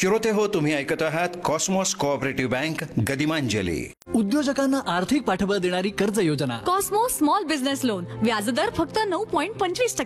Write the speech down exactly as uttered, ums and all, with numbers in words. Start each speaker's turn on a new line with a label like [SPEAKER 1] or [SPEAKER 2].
[SPEAKER 1] श्रोते हो, तुम्ही ऐकत आहात कॉस्मॉस कोऑपरेटिव्ह बँक गदिमांजली.
[SPEAKER 2] उद्योजकांना आर्थिक पाठबळ देणारी कर्ज योजना.
[SPEAKER 3] कॉस्मो स्मॉल बिझनेस लोन व्याजदर फक्त नऊ पॉईंट पंचवीस टक्के.